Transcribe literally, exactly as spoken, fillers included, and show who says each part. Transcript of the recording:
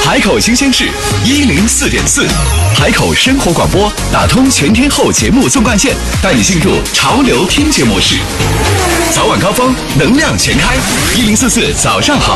Speaker 1: 海口新鲜事一零四点四，海口生活广播打通全天候节目纵贯线，带你进入潮流听觉模式。早晚高峰，能量全开，一零四四早上好。